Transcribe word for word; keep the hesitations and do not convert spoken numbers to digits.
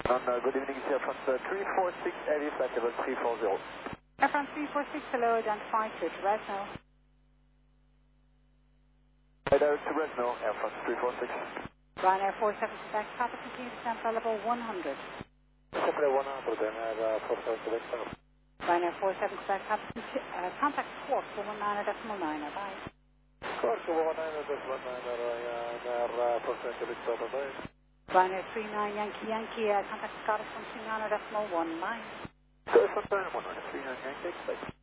On, uh, good evening, it's Air France uh, three four six Heavy, flight level three four zero. Air France three four six, hello, identify to Resno. Hi, direct to Resno, Air France three four six. Ryanair four seven Quebec, traffic continue descent by level one hundred. Simply one hundred, then I have uh, four seven Quebec south. Ryanair four seven Quebec, traffic conti- uh, contact Cork for one nine decimal nine, bye. Cork one nine, that's one nine, Ryanair four seven Quebec south, bye. Ryanair three nine Yankee Yankee, uh, contact Scottish from two nine decimal one nine. Scottish one nine one nine, three nine Yankee, bye.